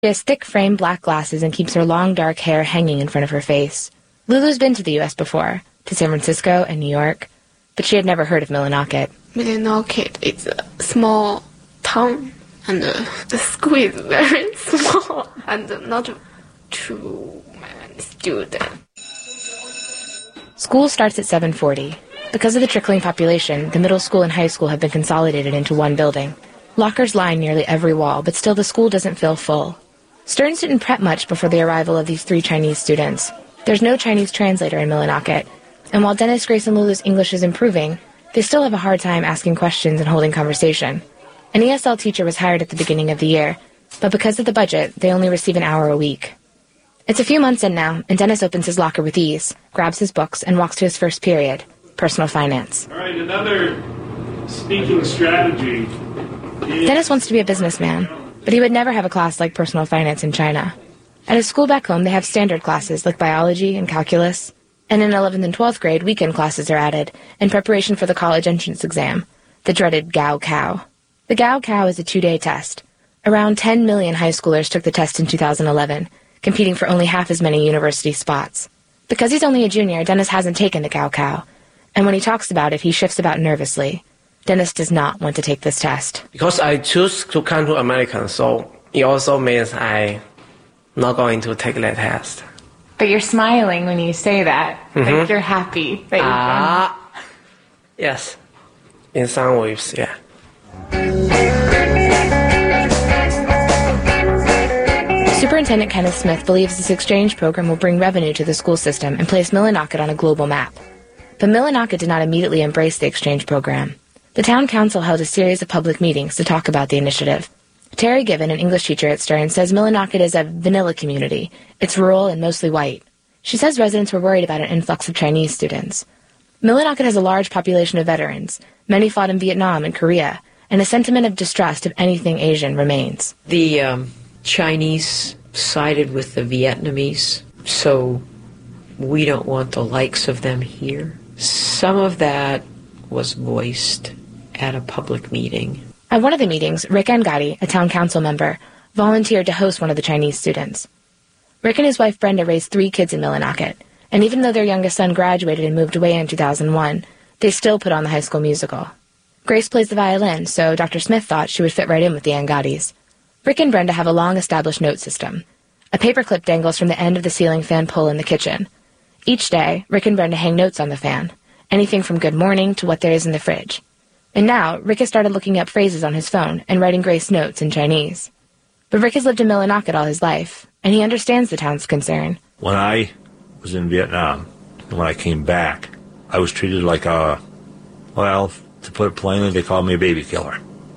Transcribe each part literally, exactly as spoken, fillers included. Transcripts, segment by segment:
She has thick-framed black glasses and keeps her long dark hair hanging in front of her face. Lulu's been to the U S before, to San Francisco and New York, but she had never heard of Millinocket. Millinocket is a small town, and uh, the school is very small and not too many students. School starts at seven forty. Because of the trickling population, the middle school and high school have been consolidated into one building. Lockers line nearly every wall, but still the school doesn't feel full. Stearns didn't prep much before the arrival of these three Chinese students. There's no Chinese translator in Millinocket, and while Dennis, Grace, and Lulu's English is improving, they still have a hard time asking questions and holding conversation. An E S L teacher was hired at the beginning of the year, but because of the budget, they only receive an hour a week. It's a few months in now, and Dennis opens his locker with ease, grabs his books, and walks to his first period, personal finance. All right, another speaking strategy. Is... Dennis wants to be a businessman, but he would never have a class like personal finance in China. At his school back home, they have standard classes like biology and calculus, and in eleventh and twelfth grade, weekend classes are added in preparation for the college entrance exam, the dreaded Gaokao. The Gaokao is a two-day test. Around ten million high schoolers took the test in two thousand eleven, competing for only half as many university spots. Because he's only a junior, Dennis hasn't taken the Gaokao, and when he talks about it, he shifts about nervously. Dennis does not want to take this test. Because I choose to come to America, so it also means I'm not going to take that test. But you're smiling when you say that. Mm-hmm. Like you're happy that you've Ah, uh, yes. In some ways, yeah. Superintendent Kenneth Smith believes this exchange program will bring revenue to the school system and place Millinocket on a global map. But Millinocket did not immediately embrace the exchange program. The town council held a series of public meetings to talk about the initiative. Terry Given, an English teacher at Stearns, says Millinocket is a vanilla community. It's rural and mostly white. She says residents were worried about an influx of Chinese students. Millinocket has a large population of veterans. Many fought in Vietnam and Korea, and a sentiment of distrust of anything Asian remains. The um, Chinese sided with the Vietnamese, so we don't want the likes of them here. Some of that was voiced at a public meeting. At one of the meetings, Rick Angadi, a town council member, volunteered to host one of the Chinese students. Rick and his wife Brenda raised three kids in Millinocket, and even though their youngest son graduated and moved away in two thousand one, they still put on the High School Musical. Grace plays the violin, so Doctor Smith thought she would fit right in with the Angadis. Rick and Brenda have a long-established note system. A paperclip dangles from the end of the ceiling fan pole in the kitchen. Each day, Rick and Brenda hang notes on the fan, anything from good morning to what there is in the fridge. And now, Rick has started looking up phrases on his phone and writing Grace notes in Chinese. But Rick has lived in Millinocket all his life, and he understands the town's concern. When I was in Vietnam, and when I came back, I was treated like a, well, to put it plainly, they called me a baby killer.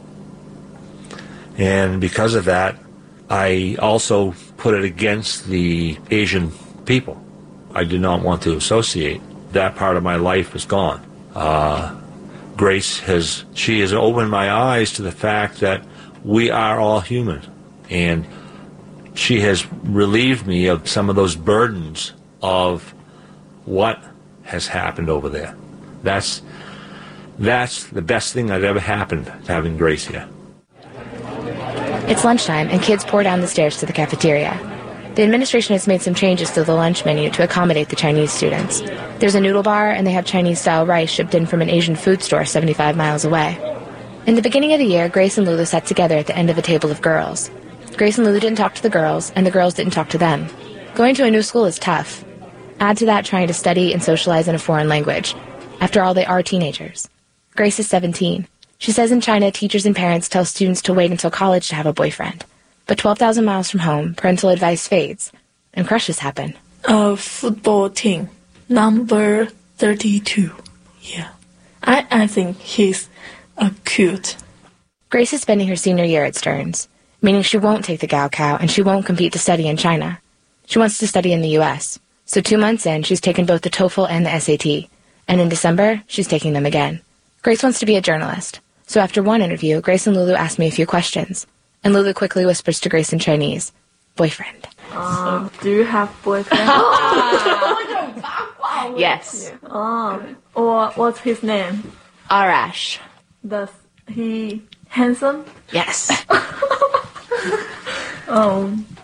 And because of that, I also put it against the Asian people. I did not want to associate. That part of my life is gone. Uh, Grace has, she has opened my eyes to the fact that we are all human. And she has relieved me of some of those burdens of what has happened over there. That's, that's the best thing that ever happened, having Grace here. It's lunchtime, and kids pour down the stairs to the cafeteria. The administration has made some changes to the lunch menu to accommodate the Chinese students. There's a noodle bar, and they have Chinese-style rice shipped in from an Asian food store seventy-five miles away. In the beginning of the year, Grace and Lulu sat together at the end of a table of girls. Grace and Lulu didn't talk to the girls, and the girls didn't talk to them. Going to a new school is tough. Add to that trying to study and socialize in a foreign language. After all, they are teenagers. Grace is seventeen. She says in China, teachers and parents tell students to wait until college to have a boyfriend. But twelve thousand miles from home, parental advice fades, and crushes happen. A football team, number thirty-two. Yeah. I, I think he's uh, cute. Grace is spending her senior year at Stearns, meaning she won't take the Gaokao and she won't compete to study in China. She wants to study in the U S, so two months in, she's taken both the TOEFL and the S A T, and in December, she's taking them again. Grace wants to be a journalist, so after one interview, Grace and Lulu ask me a few questions. And Lulu quickly whispers to Grace in Chinese, boyfriend. Uh, do you have boyfriend? Yes. Oh, or what's his name? Arash. Does he handsome? Yes. Um,